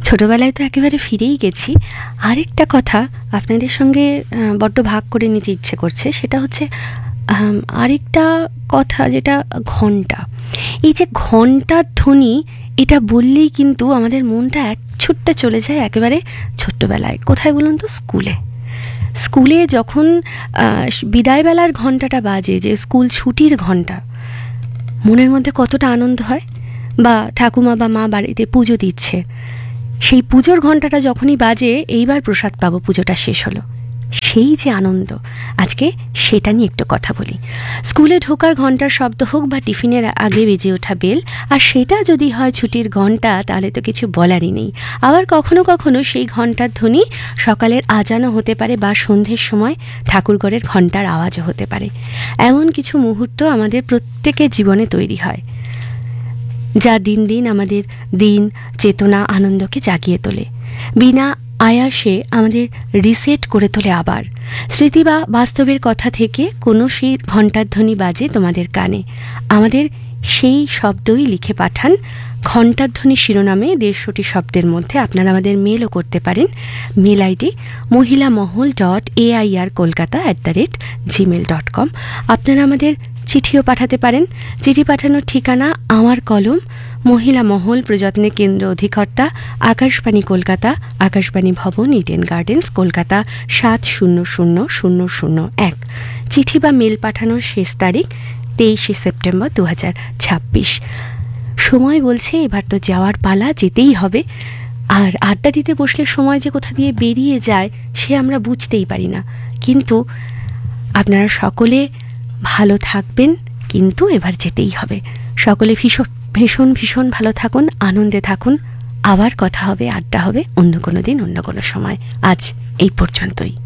ছোটোবেলায় তো একেবারে ফিরেই গেছি। আরেকটা কথা আপনাদের সঙ্গে বড্ড ভাগ করে নিতে ইচ্ছে করছে, সেটা হচ্ছে আরেকটা কথা, যেটা ঘণ্টা। এই যে ঘণ্টার ধ্বনি, এটা বললেই কিন্তু আমাদের মনটা এক ছুট্টে চলে যায় একেবারে ছোট্টবেলায়। কোথায় বলুন তো? স্কুলে যখন বিদায়বেলার ঘণ্টাটা বাজে, যে স্কুল ছুটির ঘণ্টা, মনের মধ্যে কতটা আনন্দ হয়। বা ঠাকুমা বা মা বাড়িতে পুজো দিচ্ছে, সেই পুজোর ঘণ্টাটা যখনই বাজে, এইবার প্রসাদ পাবো, পুজোটা শেষ হলো, সেই যে আনন্দ, আজকে সেটা নিয়ে একটু কথা বলি। স্কুলে ঢোকার ঘণ্টার শব্দ হোক বা টিফিনের আগে বেজে ওঠা বেল, আর সেটা যদি হয় ছুটির ঘণ্টা, তাহলে তো কিছু বলারই নেই। আবার কখনো কখনো সেই ঘণ্টার ধ্বনি সকালের আজানও হতে পারে, বা সন্ধ্যের সময় ঠাকুরঘরের ঘণ্টার আওয়াজও হতে পারে। এমন কিছু মুহূর্ত আমাদের প্রত্যেকের জীবনে তৈরি হয়, যা দিন দিন আমাদের দিন, চেতনা, আনন্দকে জাগিয়ে তোলে, বিনা আয়াসে আমাদের রিসেট করে তোলে। আবার স্মৃতি বা বাস্তবের কথা থেকে কোনো সেই ঘণ্টার ধ্বনি বাজে তোমাদের কানে, আমাদের সেই শব্দই লিখে পাঠান ঘণ্টার ধ্বনি শিরোনামে 150টি শব্দের মধ্যে। আপনারা আমাদের মেলও করতে পারেন। Mail ID mahilamahol.air@gmail.com। আপনারা আমাদের চিঠিও পাঠাতে পারেন। চিঠি পাঠানোর ঠিকানা আমার কলম, মহিলা মহল, প্রযত্নে কেন্দ্র অধিকর্তা, আকাশবাণী কলকাতা, আকাশবাণী ভবন, ইডেন গার্ডেন্স, কলকাতা 700001। চিঠি বা মেল পাঠানোর শেষ তারিখ 23শে সেপ্টেম্বর 2026। সময় বলছে এবার তো যাওয়ার পালা, যেতেই হবে। আর আড্ডা দিতে বসলে সময় যে কোথা দিয়ে বেরিয়ে যায়, সে আমরা বুঝতেই পারি না। কিন্তু আপনারা সকলে ভালো থাকবেন, কিন্তু এবার যেতেই হবে। সকলে ভীষণ ভীষণ ভালো থাকুন, আনন্দে থাকুন। আবার কথা হবে, আড্ডা হবে অন্য কোনো দিন, অন্য কোনো সময়। আজ এই পর্যন্তই।